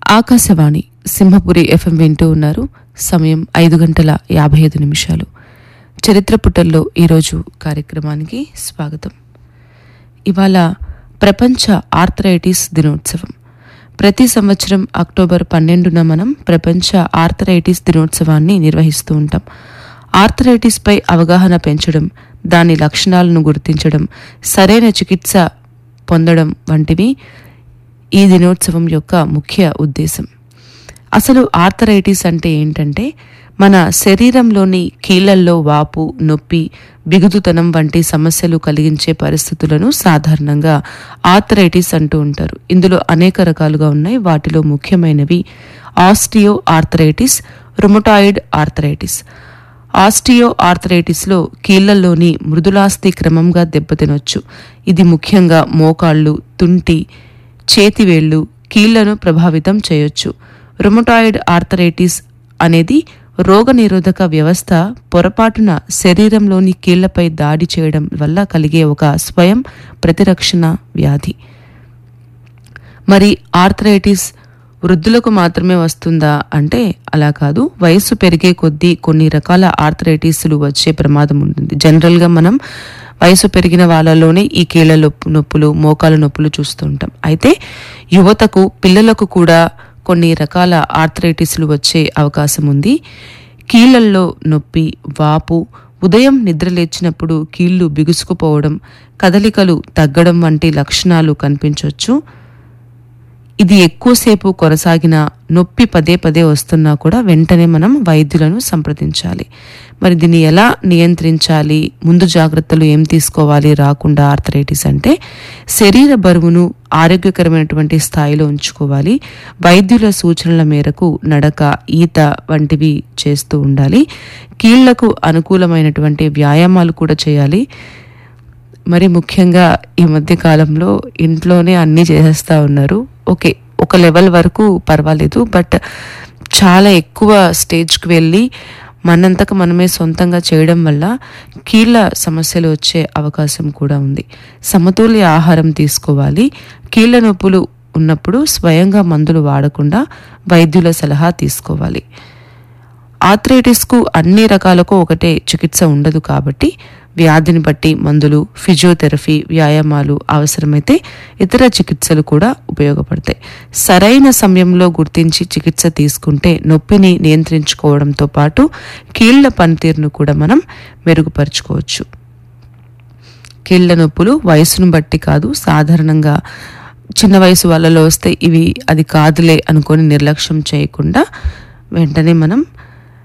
Akashvani Simhapuri FM వింటూ ఉన్నారు. సమయం 5:55. చరిత్ర పుటల్లో ఈరోజు కార్యక్రమానికి స్వాగతం. ఇవాళ ప్రపంచ ఆర్థరైటిస్ దినోత్సవం. ప్రతి సంవత్సరం అక్టోబర్ 12న మనం ప్రపంచ ఆర్థరైటిస్ దినోత్సవాన్ని నిర్వహిస్తూ ఉంటాం. ఆర్థరైటిస్పై అవగాహన పెంచడం, దాని లక్షణాలను గుర్తించడం, సరైన చికిత్స పొందడం వంటివి ఈ దినోత్సవం యొక్క ముఖ్య ఉద్దేశం. అసలు ఆర్థరైటిస్ అంటే ఏంటంటే, మన శరీరంలోని కీళ్లల్లో వాపు, నొప్పి, బిగుతుతనం వంటి సమస్యలు కలిగించే పరిస్థితులను సాధారణంగా ఆర్థరైటిస్ అంటూ ఉంటారు. ఇందులో అనేక రకాలుగా ఉన్నాయి. వాటిలో ముఖ్యమైనవి osteo arthritis, rheumatoid arthritis. Osteo ఆర్థరైటిస్లో కీళ్లలోని మృదులాస్థి క్రమంగా దెబ్బతినొచ్చు. ఇది ముఖ్యంగా మోకాళ్ళు, తుంటి, చేతివేళ్లు, కీళ్లను ప్రభావితం చేయొచ్చు. రుమటాయిడ్ ఆర్థరైటిస్ అనేది రోగనిరోధక వ్యవస్థ పొరపాటున శరీరంలోని కీళ్లపై దాడి చేయడం వల్ల కలిగే ఒక స్వయం ప్రతిరక్షణ వ్యాధి. మరి ఆర్థరైటిస్ వృద్ధులకు మాత్రమే వస్తుందా అంటే అలా కాదు. వయస్సు పెరిగే కొద్దీ కొన్ని రకాల ఆర్థరైటిస్లు వచ్చే ప్రమాదం ఉంటుంది. జనరల్గా మనం వయసు పెరిగిన వాళ్ళలోనే ఈ కీళ్ల నొప్పులు, మోకాల నొప్పులు చూస్తూ ఉంటాం. అయితే యువతకు, పిల్లలకు కూడా కొన్ని రకాల ఆర్థరైటిస్లు వచ్చే అవకాశం ఉంది. కీళ్లల్లో నొప్పి, వాపు, ఉదయం నిద్రలేచినప్పుడు కీళ్లు బిగుసుకుపోవడం, కదలికలు తగ్గడం వంటి లక్షణాలు కనిపించవచ్చు. ఇది ఎక్కువసేపు కొనసాగిన, నొప్పి పదే పదే వస్తున్నా కూడా వెంటనే మనం వైద్యులను సంప్రదించాలి. మరి దీన్ని ఎలా నియంత్రించాలి, ముందు జాగ్రత్తలు ఏం తీసుకోవాలి రాకుండా ఆర్థరైటిస్ అంటే, శరీర బరువును ఆరోగ్యకరమైనటువంటి స్థాయిలో ఉంచుకోవాలి. వైద్యుల సూచనల మేరకు నడక, ఈత వంటివి చేస్తూ ఉండాలి. కీళ్లకు అనుకూలమైనటువంటి వ్యాయామాలు కూడా చేయాలి. మరి ముఖ్యంగా ఈ మధ్య కాలంలో ఇంట్లోనే అన్నీ చేసేస్తూ ఉన్నారు. ఓకే, ఒక లెవెల్ వరకు పర్వాలేదు, బట్ చాలా ఎక్కువ స్టేజ్కి వెళ్ళి మనంతకు మనమే సొంతంగా చేయడం వల్ల కీళ్ల సమస్యలు వచ్చే అవకాశం కూడా ఉంది. సమతుల్య ఆహారం తీసుకోవాలి. కీళ్ల నొప్పులు ఉన్నప్పుడు స్వయంగా మందులు వాడకుండా వైద్యుల సలహా తీసుకోవాలి. ఆర్థరైటిస్కు అన్ని రకాలకు ఒకటే చికిత్స ఉండదు కాబట్టి వ్యాధిని బట్టి మందులు, ఫిజియోథెరపీ, వ్యాయామాలు, అవసరమైతే ఇతర చికిత్సలు కూడా ఉపయోగపడతాయి. సరైన సమయంలో గుర్తించి చికిత్స తీసుకుంటే నొప్పిని నియంత్రించుకోవడంతో పాటు కీళ్ల పనితీరును కూడా మనం మెరుగుపరుచుకోవచ్చు. కీళ్ల నొప్పులు వయసును బట్టి కాదు, సాధారణంగా చిన్న వయసు వాళ్ళలో వస్తే అది కాదులే అనుకొని నిర్లక్ష్యం చేయకుండా వెంటనే మనం